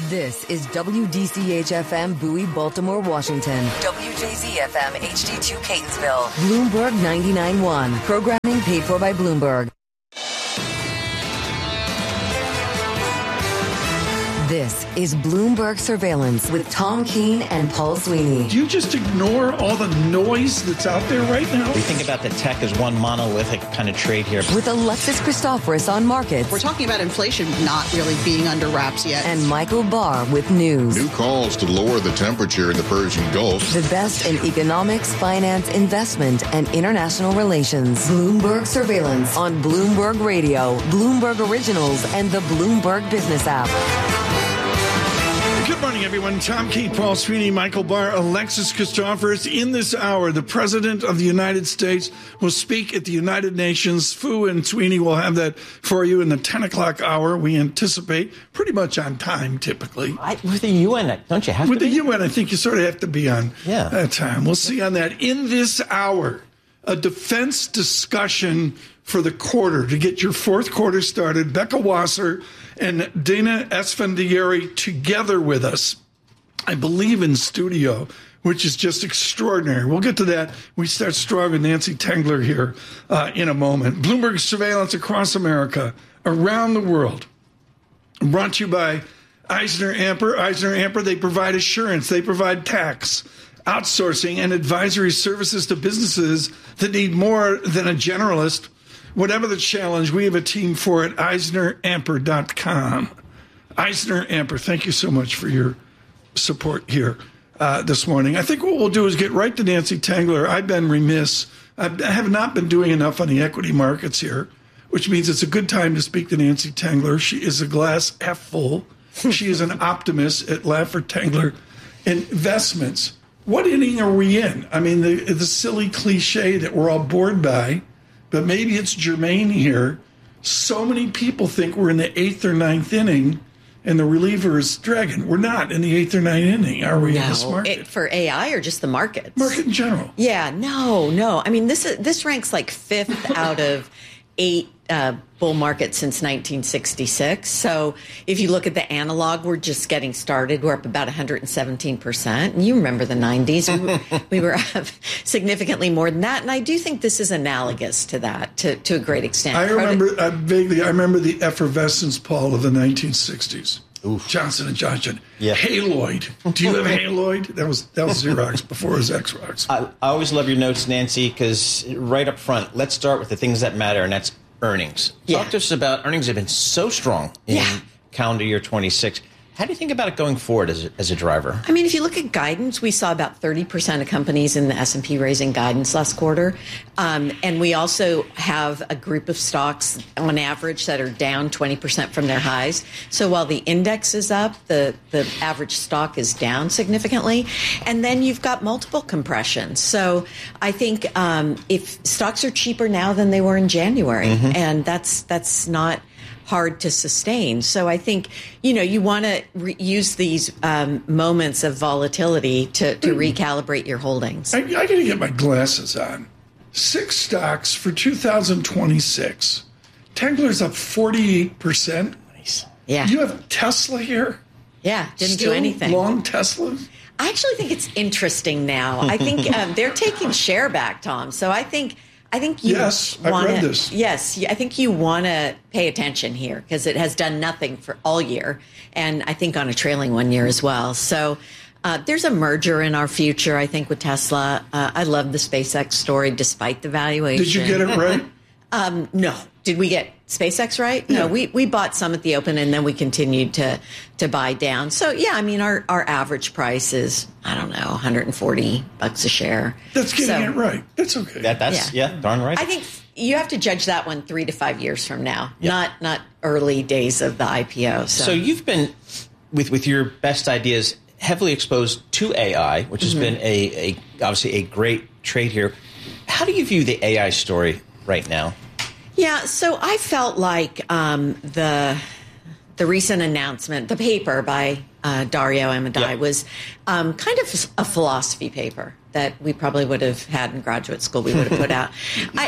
This is WDCH-FM Bowie, Baltimore, Washington. WJZ-FM HD2 Catonsville. Bloomberg 99.1. Programming paid for by Bloomberg. This is Bloomberg Surveillance with Tom Keene and Paul Sweeney. Do you just ignore all the noise that's out there right now? We think about the tech as one monolithic kind of trade here. With Alexis Christoforous on markets. We're talking about inflation not really being under wraps yet. And Michael Barr with news. New calls to lower the temperature in the Persian Gulf. The best in economics, finance, investment, and international relations. Bloomberg Surveillance on Bloomberg Radio, Bloomberg Originals, and the Bloomberg Business app. Good morning, everyone. Tom Keene, Paul Sweeney, Michael Barr, Alexis Christoforous. In this hour, the President of the United States will speak at the United Nations. Fu and Sweeney will have that for you in the 10 o'clock hour. We anticipate pretty much on time, typically. With the UN, don't you have to be? With the UN, I think you sort of have to be on time. We'll see on that. In this hour, a defense discussion for the quarter to get your fourth quarter started. Becca Wasser and Dana Esfandiari together with us, I believe in studio, which is just extraordinary. We'll get to that. We start strong with Nancy Tengler here in a moment. Bloomberg Surveillance across America, around the world. Brought to you by EisnerAmper. EisnerAmper, they provide assurance. They provide tax, outsourcing, and advisory services to businesses that need more than a generalist. Whatever the challenge, we have a team for it, EisnerAmper.com. EisnerAmper, thank you so much for your support here this morning. I think what we'll do is get right to Nancy Tengler. I've been remiss. I have not been doing enough on the equity markets here, which means it's a good time to speak to Nancy Tengler. She is a glass half full. She is an optimist at Laffer Tengler Investments. What inning are we in? I mean, the silly cliche that we're all bored by, but maybe it's germane here. So many people think we're in the 8th or 9th inning, and the reliever is dragging. We're not in the 8th or 9th inning, are we, in this market? For AI or just the markets? Market in general. Yeah, no. I mean, this ranks like 5th out of 8 bull markets since 1966. So if you look at the analog, we're just getting started. We're up about 117%. And you remember the 90s. We were up significantly more than that. And I do think this is analogous to that to a great extent. I remember vaguely, I remember the effervescence, Paul, of the 1960s. Oof. Johnson & Johnson. Yeah. Haloid. Do you have Haloid? That was Xerox before it was Xerox. I always love your notes, Nancy, because right up front, let's start with the things that matter, and that's earnings. Talk to us about earnings have been so strong in calendar year 26. How do you think about it going forward as a driver? I mean, if you look at guidance, we saw about 30% of companies in the S&P raising guidance last quarter. And we also have a group of stocks on average that are down 20% from their highs. So while the index is up, the average stock is down significantly. And then you've got multiple compressions. So I think if stocks are cheaper now than they were in January, and that's not hard to sustain. So I think, you want to use these moments of volatility to recalibrate your holdings. I got to get my glasses on. 6 stocks for 2026. Tengler's up 48%. Nice. Yeah. You have Tesla here? Yeah, didn't Still do anything. Long Tesla? I actually think it's interesting now. I think they're taking share back, Tom. So I think you I've read this. Yes, I think you want to pay attention here because it has done nothing for all year, and I think on a trailing 1 year as well. So there's a merger in our future, I think, with Tesla. I love the SpaceX story despite the valuation. Did you get it right? No. Did we get SpaceX right? Yeah. No, we bought some at the open and then we continued to buy down. So, yeah, I mean, our average price is, I don't know, $140 a share. That's getting it right. That's okay. That's darn right. I think you have to judge that one 3 to 5 years from now, not early days of the IPO. So you've been, with your best ideas, heavily exposed to AI, which has been obviously a great trade here. How do you view the AI story right now? Yeah, so I felt like the recent announcement, the paper by Dario Amodei, was kind of a philosophy paper that we probably would have had in graduate school. We would have put out.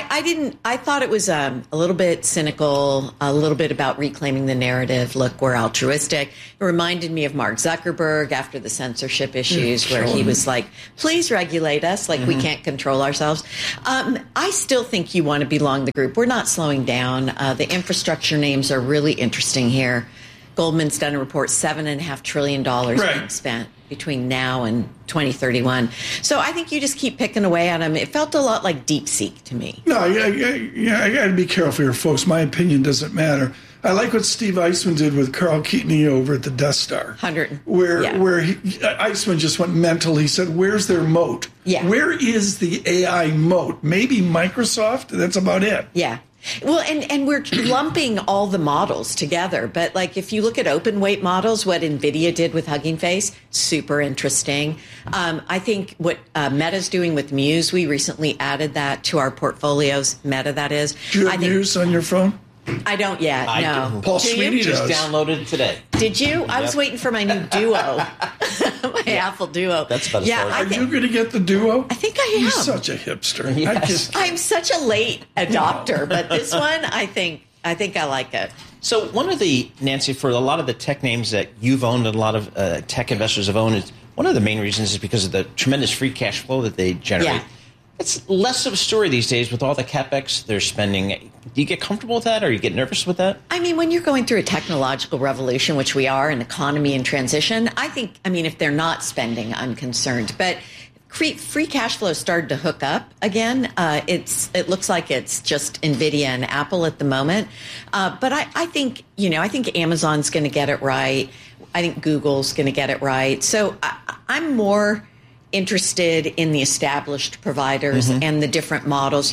I thought it was a little bit cynical, a little bit about reclaiming the narrative. Look, we're altruistic. It reminded me of Mark Zuckerberg after the censorship issues, where he was like, please regulate us, like we can't control ourselves. I still think you want to belong to the group. We're not slowing down. The infrastructure names are really interesting here. Goldman's done a report, $7.5 trillion being spent between now and 2031. So I think you just keep picking away at them. It felt a lot like DeepSeek to me. No, I got to be careful here, folks. My opinion doesn't matter. I like what Steve Eisman did with Carl Keatoney over at the Death Star. Where Eisman just went mental. He said, where's their moat? Yeah. Where is the AI moat? Maybe Microsoft? That's about it. Yeah. Well, and we're lumping all the models together. But like if you look at open weight models, what NVIDIA did with Hugging Face, super interesting. I think what Meta's doing with Muse, we recently added that to our portfolios. Meta, that is. Do you have Muse on your phone? I don't yet, no. Paul Sweeney just downloaded it today. Did you? I was waiting for my new Duo, my Apple Duo. That's about as far as Are you going to get the Duo? I think I am. You're such a hipster. Yes. I'm such a late adopter, but this one, I think I like it. So one of the, Nancy, for a lot of the tech names that you've owned and a lot of tech investors have owned, one of the main reasons is because of the tremendous free cash flow that they generate. Yeah. It's less of a story these days with all the CapEx they're spending. Do you get comfortable with that, or you get nervous with that? I mean, when you're going through a technological revolution, which we are, an economy in transition, if they're not spending, I'm concerned. But free cash flow started to hook up again. It looks like it's just NVIDIA and Apple at the moment. But I think Amazon's going to get it right. I think Google's going to get it right. So I'm more interested in the established providers and the different models.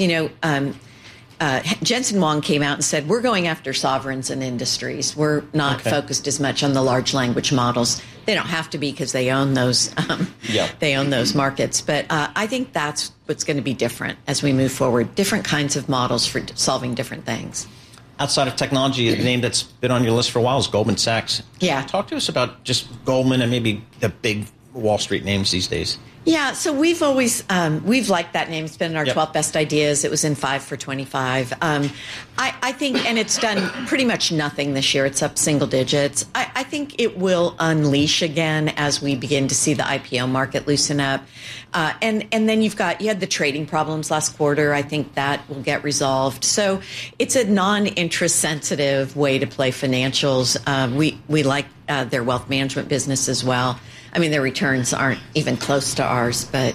Jensen Huang came out and said, we're going after sovereigns and industries. We're not focused as much on the large language models. They don't have to be because they own those. They own those markets. But I think that's what's going to be different as we move forward. Different kinds of models for solving different things. Outside of technology, the name that's been on your list for a while is Goldman Sachs. Yeah. Talk to us about just Goldman and maybe the big Wall Street names these days. Yeah, so we've always we've liked that name. It's been in our 12 best ideas. It was in 5 for 25. I think, and it's done pretty much nothing this year. It's up single digits. I think it will unleash again as we begin to see the IPO market loosen up. And then you had the trading problems last quarter. I think that will get resolved. So it's a non-interest sensitive way to play financials. We like their wealth management business as well. I mean, their returns aren't even close to ours, but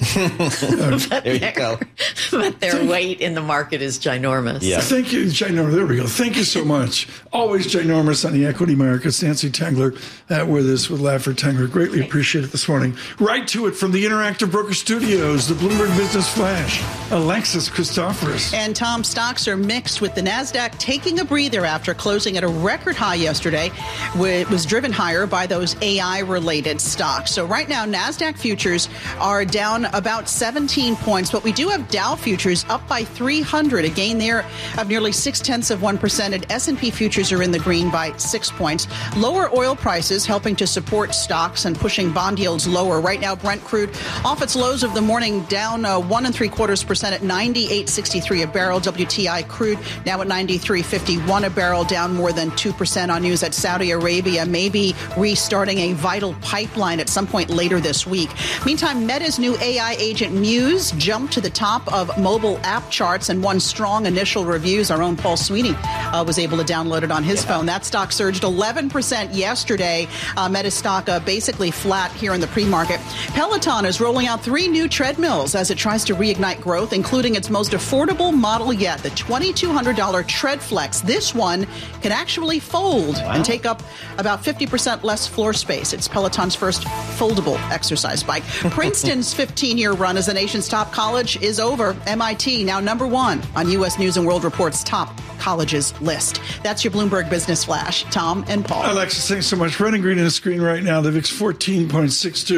there you go. But their weight in the market is ginormous. Yeah. Thank you, ginormous. There we go. Thank you so much. Always ginormous on the equity markets. Nancy Tengler with us with Laffer Tengler. Greatly appreciate it this morning. Right to it from the Interactive Broker Studios, the Bloomberg Business Flash, Alexis Christoforous. And Tom, stocks are mixed with the NASDAQ taking a breather after closing at a record high yesterday. It was driven higher by those AI-related stocks. So right now, NASDAQ futures are down about 17 points, but we do have Dow futures up by 300, a gain there of nearly 0.6%, and S&P futures are in the green by 6 points. Lower oil prices helping to support stocks and pushing bond yields lower. Right now, Brent crude off its lows of the morning, down 1.75% at 98.63 a barrel. WTI crude now at 93.51 a barrel, down more than 2% on news that Saudi Arabia may be restarting a vital pipeline at some point later this week. Meantime, Meta's new AI agent Muse jumped to the top of mobile app charts and won strong initial reviews. Our own Paul Sweeney was able to download it on his phone. That stock surged 11% yesterday. Meta stock basically flat here in the pre-market. Peloton is rolling out 3 new treadmills as it tries to reignite growth, including its most affordable model yet, the $2,200 TreadFlex. This one can actually fold and take up about 50% less floor space. It's Peloton's first foldable exercise bike. Princeton's 15-year run as the nation's top college is over. MIT now number 1 on U.S. News and World Report's top colleges list. That's your Bloomberg Business Flash. Tom and Paul. Alexis, thanks so much. Running green on the screen right now. The VIX 14.62.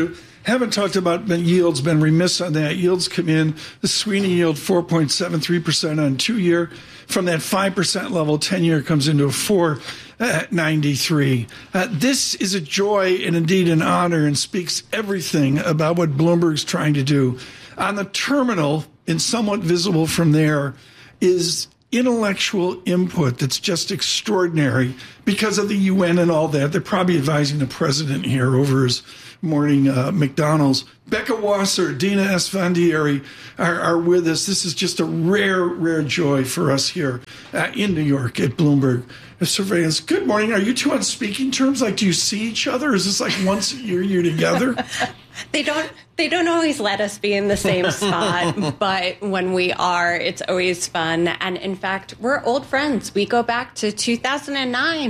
Haven't talked about yields, been remiss on that. Yields come in, the Sweeney yield 4.73% on 2-year. From that 5% level, 10-year comes into a 4.93. This is a joy and indeed an honor and speaks everything about what Bloomberg's trying to do. On the terminal, and somewhat visible from there, is intellectual input that's just extraordinary because of the UN and all that. They're probably advising the president here over his morning McDonald's. Becca Wasser, Dina Esfandiari are with us. This is just a rare joy for us here in New York at Bloomberg Surveillance. Good morning. Are you two on speaking terms? Like, do you see each other? Is this like once a year you're together? They don't always let us be in the same spot, but when we are, it's always fun. And in fact, we're old friends. We go back to 2009